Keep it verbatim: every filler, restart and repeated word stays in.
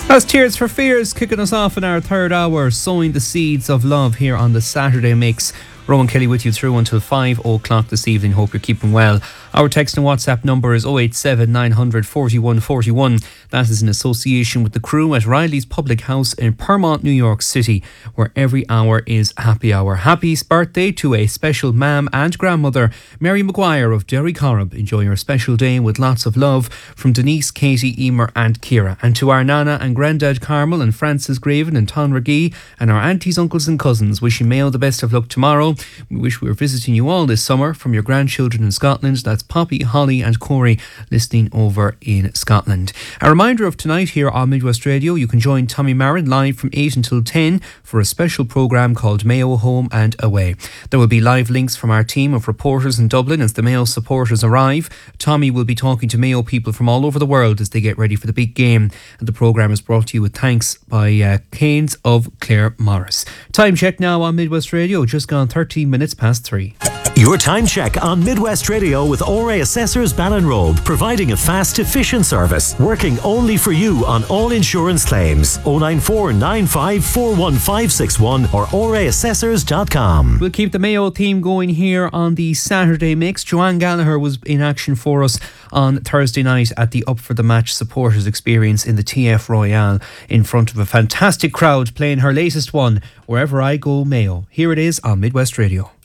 That's Tears for Fears kicking us off in our third hour, sowing the seeds of love here on the Saturday Mix. Rowan Kelly with you through until five o'clock this evening. Hope you're keeping well. Our text and WhatsApp number is oh eight seven, nine hundred, forty-one forty-one. That is in association with the crew at Riley's Public House in Permont, New York City, where every hour is happy hour. Happy birthday to a special mam and grandmother, Mary Maguire of Derry Corrib. Enjoy your special day with lots of love from Denise, Katie, Emer and Ciara. And to our Nana and Grandad Carmel and Francis Graven and Tonra Gee and our aunties, uncles and cousins, wishing Mayo the best of luck tomorrow. We wish we were visiting you all this summer from your grandchildren in Scotland. That's Poppy, Holly and Corey listening over in Scotland. A reminder of tonight here on Midwest Radio, you can join Tommy Marin live from eight until ten for a special programme called Mayo Home and Away. There will be live links from our team of reporters in Dublin as the Mayo supporters arrive. Tommy will be talking to Mayo people from all over the world as they get ready for the big game. And the programme is brought to you with thanks by uh, Canes of Clare Morris. Time check now on Midwest Radio, just gone thirteen minutes past three. Your time check on Midwest Radio with O R A Assessors Ballinrobe, providing a fast, efficient service, working only for you on all insurance claims. oh nine four, nine five four one five six one or o r a assessors dot com. We'll keep the Mayo theme going here on the Saturday Mix. Joanne Gallagher was in action for us on Thursday night at the Up for the Match supporters experience in the T F Royale in front of a fantastic crowd, playing her latest one, Wherever I Go Mayo. Here it is on Midwest Radio.